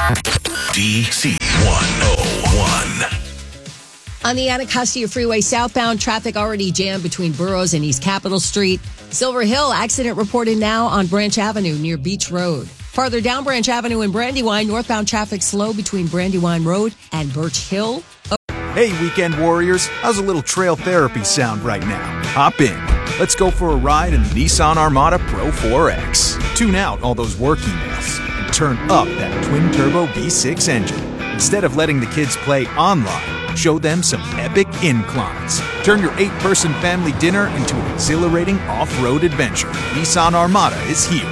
DC 101. On the Anacostia Freeway southbound, traffic already jammed between Burroughs and East Capitol Street. Silver Hill, accident reported now on Branch Avenue near Beach Road. Farther down Branch Avenue in Brandywine, northbound traffic slow between Brandywine Road and Birch Hill. Hey, weekend warriors, how's a little trail therapy sound right now? Hop in. Let's go for a ride in the Nissan Armada Pro 4X. Tune out all those work emails and turn up that twin-turbo V6 engine. Instead of letting the kids play online, show them some epic inclines. Turn your 8-person family dinner into an exhilarating off-road adventure. Nissan Armada is here.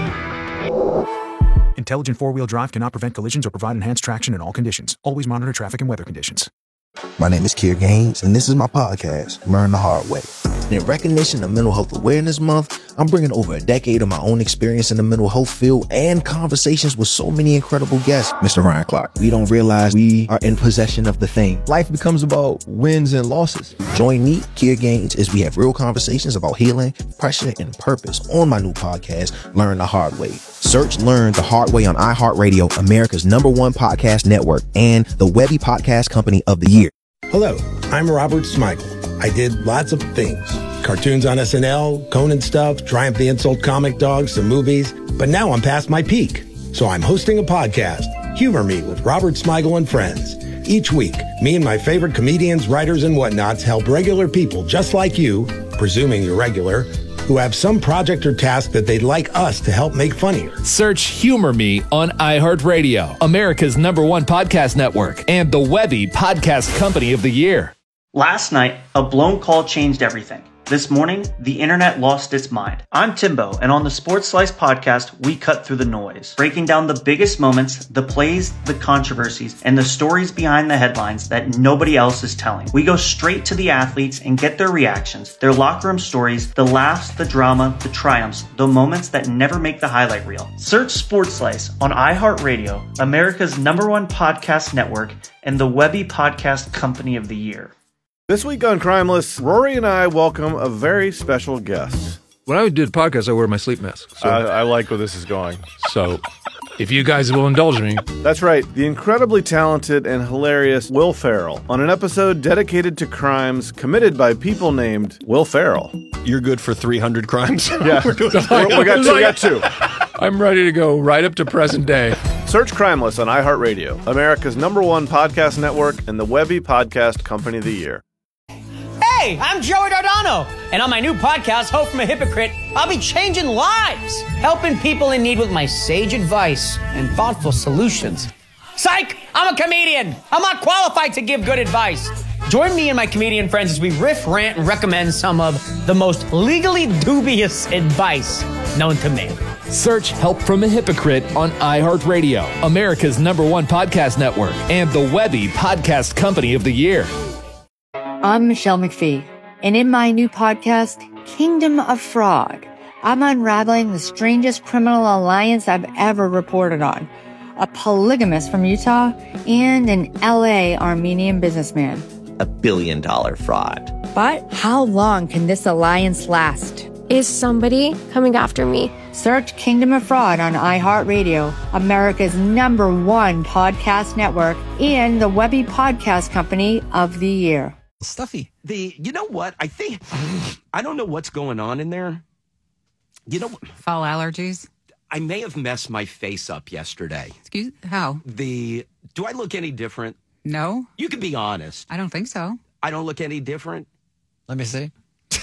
Intelligent four-wheel drive cannot prevent collisions or provide enhanced traction in all conditions. Always monitor traffic and weather conditions. My name is Kier Gaines, and this is my podcast, Learn the Hard Way. In recognition of Mental Health Awareness Month, I'm bringing over a decade of my own experience in the mental health field and conversations with so many incredible guests. Mr. Ryan Clark, we don't realize we are in possession of the thing. Life becomes about wins and losses. Join me, Kier Gaines, as we have real conversations about healing, pressure, and purpose on my new podcast, Learn the Hard Way. Search Learn the Hard Way on iHeartRadio, America's #1 podcast network, and the Webby Podcast Company of the Year. Hello, I'm Robert Smigel. I did lots of things. Cartoons on SNL, Conan stuff, Triumph the Insult Comic Dogs, some movies. But now I'm past my peak. So I'm hosting a podcast, Humor Me with Robert Smigel and Friends. Each week, me and my favorite comedians, writers, and whatnots help regular people just like you, presuming you're regular, who have some project or task that they'd like us to help make funnier. Search Humor Me on iHeartRadio, America's #1 podcast network, and the Webby Podcast Company of the Year. Last night, a blown call changed everything. This morning, the internet lost its mind. I'm Timbo, and on the Sports Slice podcast, we cut through the noise, breaking down the biggest moments, the plays, the controversies, and the stories behind the headlines that nobody else is telling. We go straight to the athletes and get their reactions, their locker room stories, the laughs, the drama, the triumphs, the moments that never make the highlight reel. Search Sports Slice on iHeartRadio, America's #1 podcast network, and the Webby Podcast Company of the Year. This week on Crimeless, Rory and I welcome a very special guest. When I do the podcast, I wear my sleep mask. So. I like where this is going. So, if you guys will indulge me. That's right, the incredibly talented and hilarious Will Ferrell on an episode dedicated to crimes committed by people named Will Ferrell. You're good for 300 crimes? Yeah, we got two. I'm ready to go right up to present day. Search Crimeless on iHeartRadio, America's #1 podcast network, and the Webby Podcast Company of the Year. Hey, I'm Joey Dardano, and on my new podcast, Hope from a Hypocrite, I'll be changing lives, helping people in need with my sage advice and thoughtful solutions. Psych! I'm a comedian. I'm not qualified to give good advice. Join me and my comedian friends as we riff, rant, and recommend some of the most legally dubious advice known to man. Search Help from a Hypocrite on iHeartRadio, America's #1 podcast network, and the Webby Podcast Company of the Year. I'm Michelle McPhee, and in my new podcast, Kingdom of Fraud, I'm unraveling the strangest criminal alliance I've ever reported on. A polygamist from Utah and an LA Armenian businessman. $1 billion fraud. But how long can this alliance last? Is somebody coming after me? Search Kingdom of Fraud on iHeartRadio, America's #1 podcast network, and the Webby Podcast Company of the Year. Stuffy. You know what? I don't know what's going on in there. You know, fall allergies. I may have messed my face up yesterday. How? Do I look any different? No. You can be honest. I don't think so. I don't look any different. Let me see.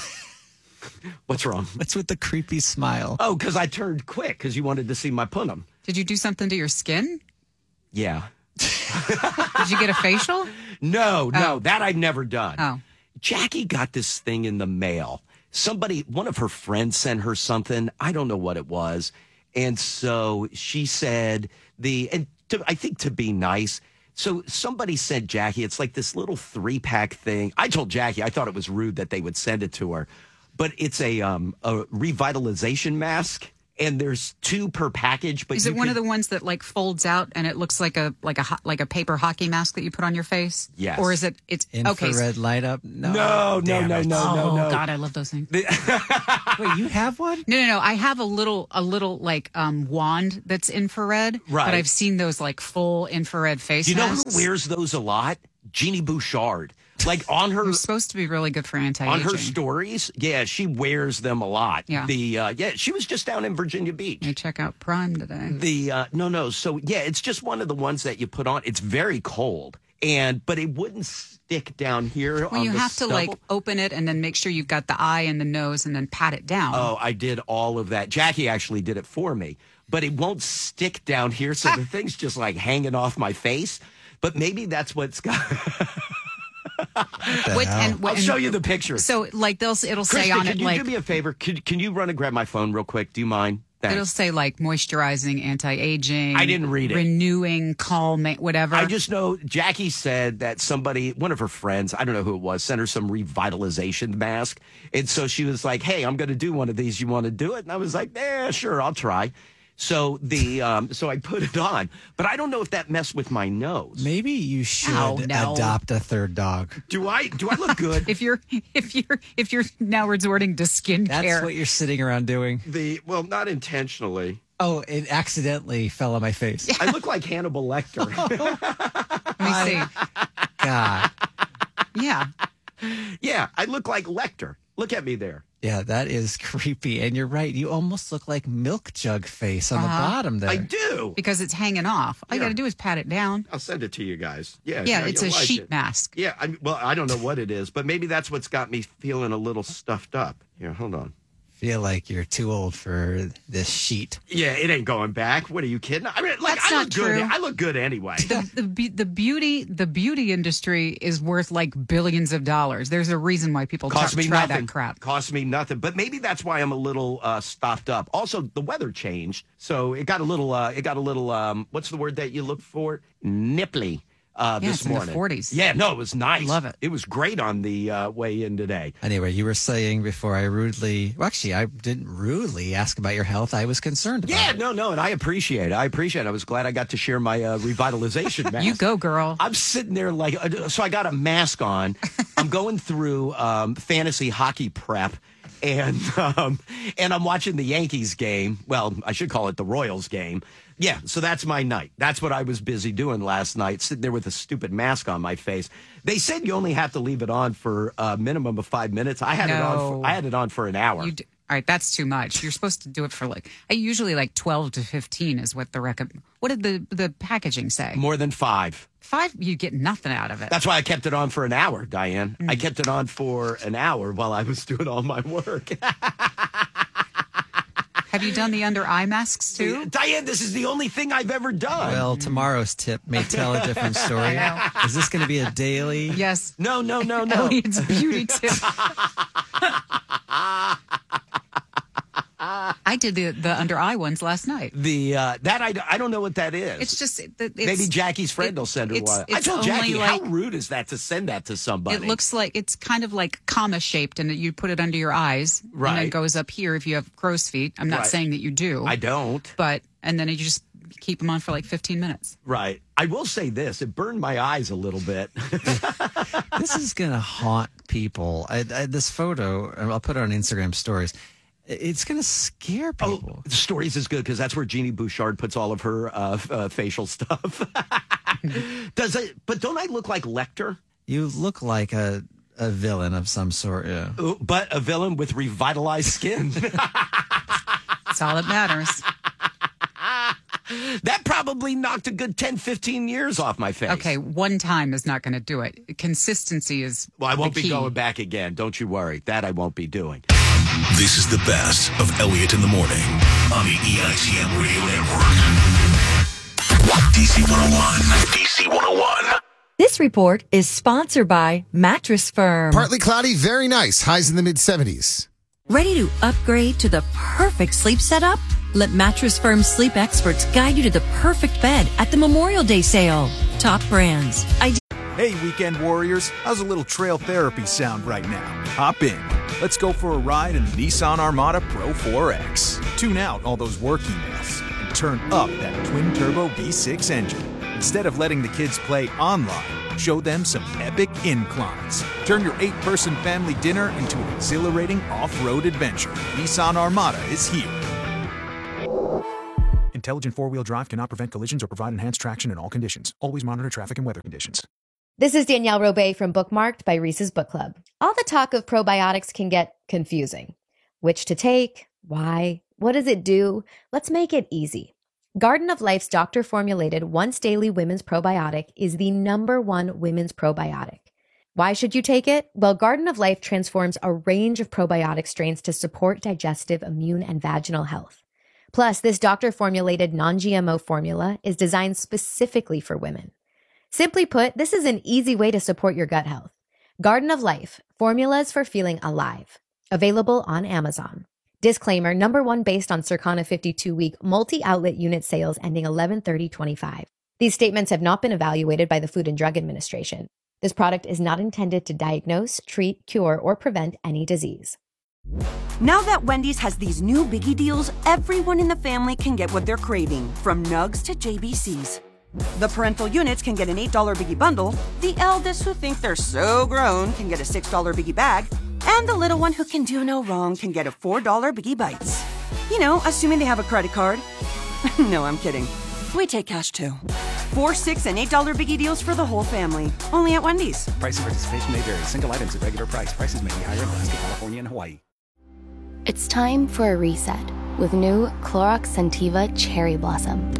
What's wrong? What's with the creepy smile? Oh, because I turned quick because you wanted to see my punum. Did you do something to your skin? Yeah. Did you get a facial? No, that I've never done. Oh. Jackie got this thing in the mail. One of her friends sent her something. I don't know what it was. And so she said I think to be nice. So somebody sent Jackie, it's like this little 3-pack thing. I told Jackie, I thought it was rude that they would send it to her. But it's a revitalization mask. and there's 2 per package. But is it one of the ones that like folds out and it looks like a paper hockey mask that you put on your face? Yes. Or is it's infrared light up? No. God, I love those things. Wait, you have one? No. I have a little like wand that's infrared. Right. But I've seen those like full infrared face You know who masks. wears those a lot? Jeannie Bouchard. Like on her, They're supposed to be really good for anti-aging. on her stories, yeah, she wears them a lot. Yeah. She was just down in Virginia Beach. You check out Prime today. No. So yeah, it's just one of the ones that you put on. It's very cold, but it wouldn't stick down here. Well, on you the have stubble. to like open it and then make sure you've got the eye and the nose and then pat it down. Oh, I did all of that. Jackie actually did it for me, but it won't stick down here, so the thing's just like hanging off my face. But maybe that's what's got. I'll show you the picture. So, like, it'll say Krista, on it, can you like, do me a favor? Can you run and grab my phone real quick? Do you mind? Thanks. It'll say like moisturizing, anti-aging. I didn't read it. Renewing, calming, whatever. I just know Jackie said that one of her friends, I don't know who it was, sent her some revitalization mask. And so she was like, hey, I'm going to do one of these. You want to do it? And I was like, sure, I'll try. So so I put it on, but I don't know if that messed with my nose. Maybe you should adopt a third dog. Do I look good? if you're now resorting to skincare, That's what you're sitting around doing. Well, not intentionally. Oh, it accidentally fell on my face. Yeah. I look like Hannibal Lecter. Let me see. God. Yeah. Yeah, I look like Lecter. Look at me there. Yeah, that is creepy. And you're right. You almost look like Milk Jug face on the bottom there. I do. Because it's hanging off. All you got to do is pat it down. I'll send it to you guys. Yeah, it's a sheet mask. Yeah, I don't know what it is, but maybe that's what's got me feeling a little stuffed up. Here, hold on. Feel like you're too old for this sheet. Yeah, it ain't going back. What are you kidding? I mean, like, That's I not look true. good. I look good anyway. The beauty industry is worth like billions of dollars. There's a reason why people try that crap. Cost me nothing. But maybe that's why I'm a little stuffed up. Also, the weather changed, so it got a little. What's the word that you look for? Nipply. This it's in morning. the 40s. Yeah, no, it was nice. Love it. It was great on the way in today. Anyway, you were saying before I didn't rudely ask about your health. I was concerned about it. No, and I appreciate it. I was glad I got to share my revitalization mask. You go, girl. I'm sitting there like, so I got a mask on. I'm going through fantasy hockey prep. And I'm watching the Yankees game. Well, I should call it the Royals game. Yeah, so that's my night. That's what I was busy doing last night, sitting there with a stupid mask on my face. They said you only have to leave it on for a minimum of 5 minutes. I had it on for an hour. All right, that's too much. You're supposed to do it for usually 12 to 15 is what the recommend. What did the packaging say? More than 5. 5, you get nothing out of it. That's why I kept it on for an hour, Diane. I kept it on for an hour while I was doing all my work. Have you done the under eye masks too? Diane, this is the only thing I've ever done. Well, tomorrow's tip may tell a different story. Is this going to be a daily? Yes. No. Elliot's beauty tip. I did the under eye ones last night. I don't know what that is. It's just maybe Jackie's friend will send her one. I told Jackie, how rude is that to send that to somebody? It looks like it's kind of like comma shaped, and you put it under your eyes, right? And it goes up here if you have crow's feet. I'm not saying that you do. I don't. And then you just keep them on for 15 minutes. Right. I will say this: it burned my eyes a little bit. This is going to haunt people. This photo, I'll put it on Instagram stories. It's going to scare people. Oh, the stories is good because that's where Jeannie Bouchard puts all of her facial stuff. But don't I look like Lecter? You look like a villain of some sort, yeah. But a villain with revitalized skin. That's all that matters. That probably knocked a good 10, 15 years off my face. Okay, one time is not going to do it. Consistency is Well, I won't the be key. going back again. Don't you worry. That I won't be doing. This is the best of Elliot in the Morning on the EITM Radio Network. DC 101. DC 101. This report is sponsored by Mattress Firm. Partly cloudy, very nice. Highs in the mid-70s. Ready to upgrade to the perfect sleep setup? Let Mattress Firm sleep experts guide you to the perfect bed at the Memorial Day sale. Top brands. Hey, weekend warriors, how's a little trail therapy sound right now? Hop in. Let's go for a ride in the Nissan Armada Pro 4X. Tune out all those work emails and turn up that twin-turbo V6 engine. Instead of letting the kids play online, show them some epic inclines. Turn your 8-person family dinner into an exhilarating off-road adventure. Nissan Armada is here. Intelligent four-wheel drive cannot prevent collisions or provide enhanced traction in all conditions. Always monitor traffic and weather conditions. This is Danielle Robay from Bookmarked by Reese's Book Club. All the talk of probiotics can get confusing. Which to take? Why? What does it do? Let's make it easy. Garden of Life's doctor-formulated once-daily women's probiotic is the #1 women's probiotic. Why should you take it? Well, Garden of Life transforms a range of probiotic strains to support digestive, immune, and vaginal health. Plus, this doctor-formulated non-GMO formula is designed specifically for women. Simply put, this is an easy way to support your gut health. Garden of Life, formulas for feeling alive. Available on Amazon. Disclaimer, #1 based on Circana 52-week multi-outlet unit sales ending 11/30/25. These statements have not been evaluated by the Food and Drug Administration. This product is not intended to diagnose, treat, cure, or prevent any disease. Now that Wendy's has these new biggie deals, everyone in the family can get what they're craving, from nugs to JBCs. The parental units can get an $8 biggie bundle, the eldest who think they're so grown can get a $6 biggie bag, and the little one who can do no wrong can get a $4 biggie bites. You know, assuming they have a credit card. No, I'm kidding. We take cash too. 4, $6, and $8 biggie deals for the whole family. Only at Wendy's. Price and participation may vary. Single items at regular price. Prices may be higher in Alaska, California, and Hawaii. It's time for a reset with new Clorox Scentiva Cherry Blossom.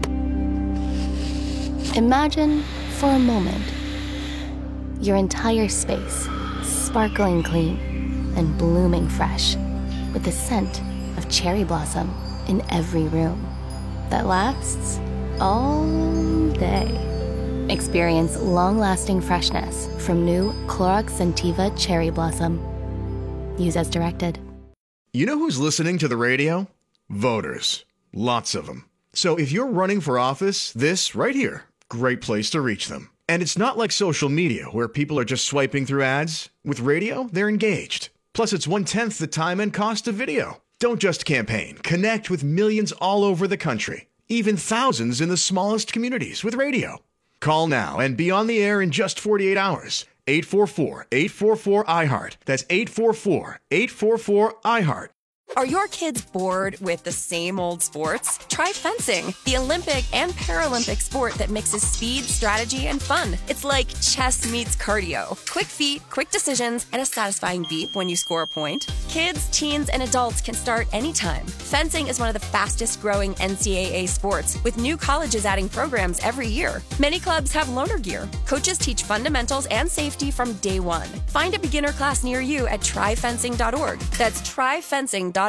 Imagine, for a moment, your entire space sparkling clean and blooming fresh with the scent of cherry blossom in every room that lasts all day. Experience long-lasting freshness from new Clorox Scentiva Cherry Blossom. Use as directed. You know who's listening to the radio? Voters. Lots of them. So if you're running for office, this right here, great place to reach them. And it's not like social media where people are just swiping through ads. With radio, they're engaged. Plus, it's 1/10 the time and cost of video. Don't just campaign. Connect with millions all over the country, even thousands in the smallest communities with radio. Call now and be on the air in just 48 hours. 844-844-iHeart. That's 844-844-iHeart. Are your kids bored with the same old sports? Try fencing, the Olympic and Paralympic sport that mixes speed, strategy, and fun. It's like chess meets cardio. Quick feet, quick decisions, and a satisfying beep when you score a point. Kids, teens, and adults can start anytime. Fencing is one of the fastest growing NCAA sports, with new colleges adding programs every year. Many clubs have loaner gear. Coaches teach fundamentals and safety from day one. Find a beginner class near you at tryfencing.org. That's tryfencing.org.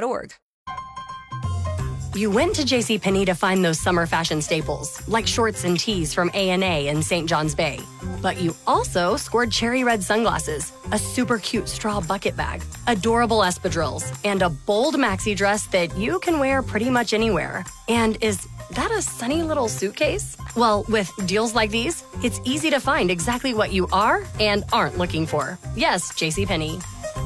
You went to JCPenney to find those summer fashion staples, like shorts and tees from A&A and St. John's Bay. But you also scored cherry red sunglasses, a super cute straw bucket bag, adorable espadrilles, and a bold maxi dress that you can wear pretty much anywhere. And is that a sunny little suitcase? Well, with deals like these, it's easy to find exactly what you are and aren't looking for. Yes, JCPenney.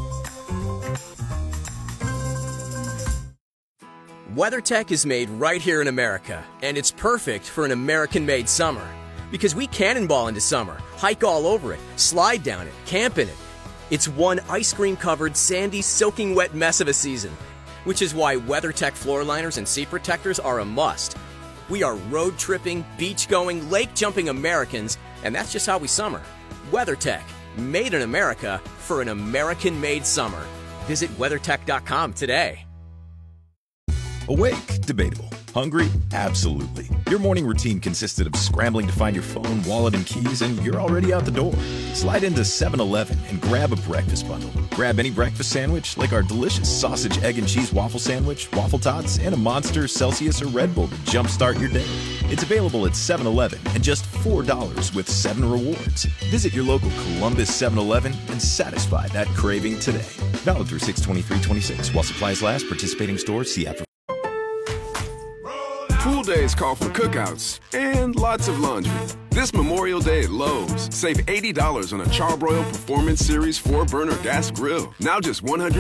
WeatherTech is made right here in America, and it's perfect for an American-made summer. Because we cannonball into summer, hike all over it, slide down it, camp in it. It's one ice cream-covered, sandy, soaking wet mess of a season, which is why WeatherTech floor liners and seat protectors are a must. We are road-tripping, beach-going, lake-jumping Americans, and that's just how we summer. WeatherTech, made in America for an American-made summer. Visit WeatherTech.com today. Awake? Debatable. Hungry? Absolutely. Your morning routine consisted of scrambling to find your phone, wallet, and keys, and you're already out the door. Slide into 7-Eleven and grab a breakfast bundle. Grab any breakfast sandwich, like our delicious sausage, egg, and cheese waffle sandwich, waffle tots, and a Monster, Celsius, or Red Bull to jumpstart your day. It's available at 7-Eleven and just $4 with 7 rewards. Visit your local Columbus 7-Eleven and satisfy that craving today. Valid through 6/23/26. While supplies last, participating stores, see app for. Pool Holidays call for cookouts and lots of laundry. This Memorial Day at Lowe's, save $80 on a Charbroil Performance Series 4-burner gas grill, now just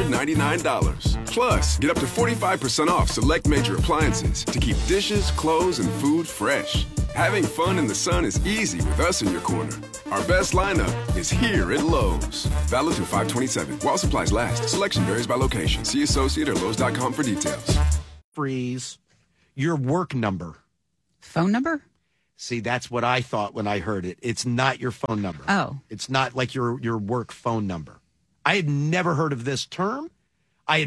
$199. Plus, get up to 45% off select major appliances to keep dishes, clothes, and food fresh. Having fun in the sun is easy with us in your corner. Our best lineup is here at Lowe's. Valid through 5/27. While supplies last. Selection varies by location. See associate or Lowe's.com for details. Freeze your work number. Phone number? See, that's what I thought when I heard it. It's not your phone number. Oh. It's not like your work phone number. I had never heard of this term. I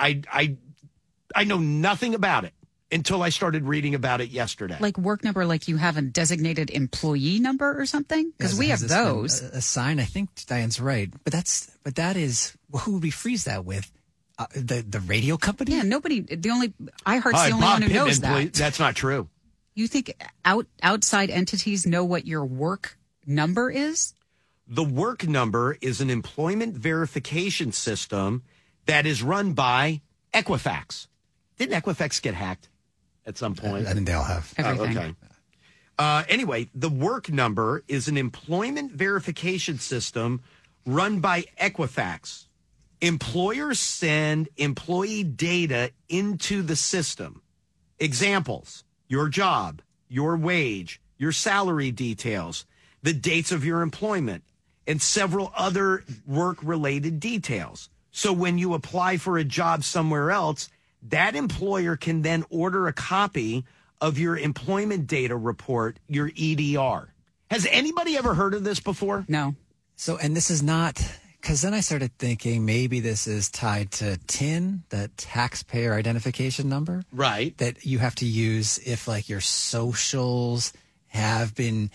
know nothing about it until I started reading about it yesterday. Like work number, like you have a designated employee number or something? Because we have those. A sign, I think Diane's right. But that is, who would we freeze that with? The radio company? Yeah, nobody, iHeart's the only one who knows that. That's not true. You think outside entities know what your work number is? The work number is an employment verification system that is run by Equifax. Didn't Equifax get hacked at some point? I think they all have. Everything. Okay. Anyway, the work number is an employment verification system run by Equifax. Employers send employee data into the system. Examples: your job, your wage, your salary details, the dates of your employment, and several other work-related details. So when you apply for a job somewhere else, that employer can then order a copy of your employment data report, your EDR. Has anybody ever heard of this before? No. So, and this is not, because then I started thinking maybe this is tied to TIN, the taxpayer identification number. Right. That you have to use if like your socials have been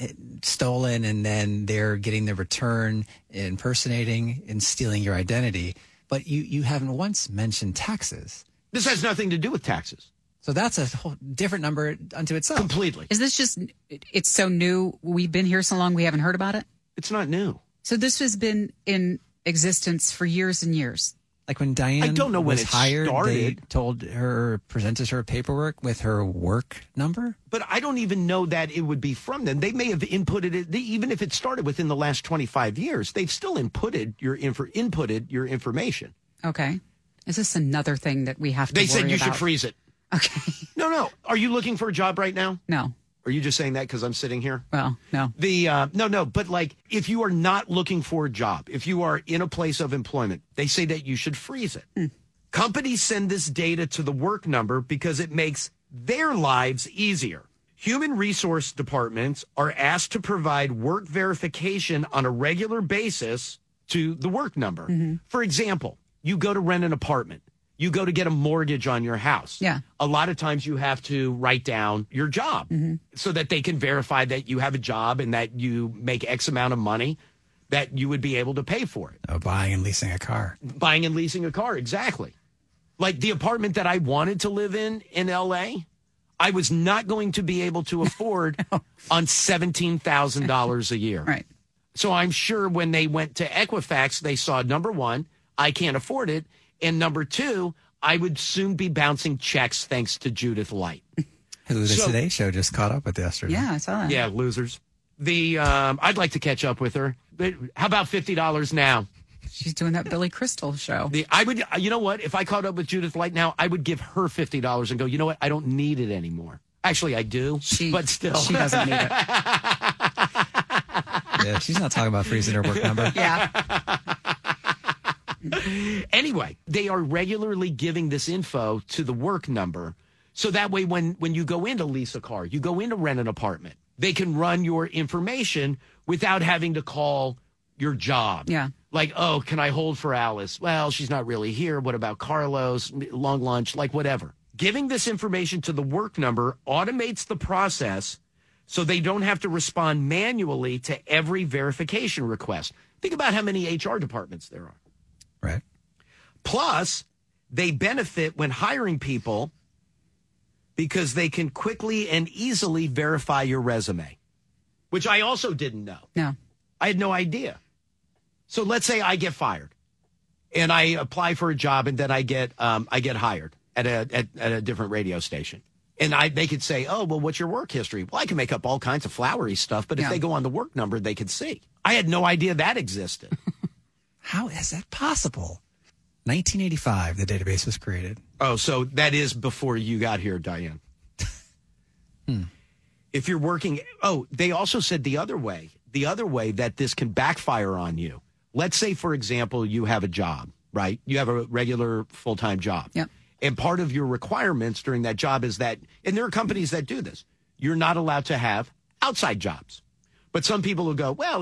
stolen and then they're getting the return, impersonating and stealing your identity. But you haven't once mentioned taxes. This has nothing to do with taxes. So that's a whole different number unto itself. Completely. Is this just, it's so new, we've been here so long we haven't heard about it? It's not new. So this has been in existence for years and years. Like when Diane I don't know when was it hired, started. they told her, presented her paperwork with her work number. But I don't even know that it would be from them. They may have inputted it, even if it started within the last 25 years, they've still inputted your information. Okay. Is this another thing that we have to They worry said you should about? freeze it. Okay. No. Are you looking for a job right now? No. Are you just saying that because I'm sitting here? Well, no. No. But like, if you are not looking for a job, if you are in a place of employment, they say that you should freeze it. Companies send this data to the work number because it makes their lives easier. Human resource departments are asked to provide work verification on a regular basis to the work number. Mm-hmm. For example, you go to rent an apartment. You go to get a mortgage on your house. Yeah. A lot of times you have to write down your job so that they can verify that you have a job and that you make X amount of money, that you would be able to pay for it. Oh, buying and leasing a car. Buying and leasing a car, exactly. Like the apartment that I wanted to live in L.A., I was not going to be able to afford on $17,000 a year. Right. So I'm sure when they went to Equifax, they saw, number one, I can't afford it. And number two, I would soon be bouncing checks thanks to Judith Light. Who the Today Show just caught up with yesterday. Yeah, I saw that. Yeah, losers. I'd like to catch up with her. But how about $50 now? She's doing that Billy Crystal show. You know what? If I caught up with Judith Light now, I would give her $50 and go, you know what? I don't need it anymore. Actually, I do, but still. She doesn't need it. Yeah, she's not talking about freezing her work number. Yeah. Anyway, they are regularly giving this info to the work number. So that way, when you go in to lease a car, you go in to rent an apartment, they can run your information without having to call your job. Yeah. Like, oh, can I hold for Alice? Well, she's not really here. What about Carlos? Long lunch, like whatever. Giving this information to the work number automates the process so they don't have to respond manually to every verification request. Think about how many HR departments there are. Right. Plus, they benefit when hiring people because they can quickly and easily verify your resume, which I also didn't know. No. I had no idea. So let's say I get fired and I apply for a job and then I get hired at a different radio station. And they could say, oh, well, what's your work history? Well, I can make up all kinds of flowery stuff, but if they go on the work number, they could see. I had no idea that existed. How is that possible? 1985, the database was created. Oh, so that is before you got here, Diane. If you're working, they also said the other way that this can backfire on you. Let's say, for example, you have a job, right? You have a regular full-time job. Yep. And part of your requirements during that job is that, and there are companies that do this, you're not allowed to have outside jobs. But some people will go, well,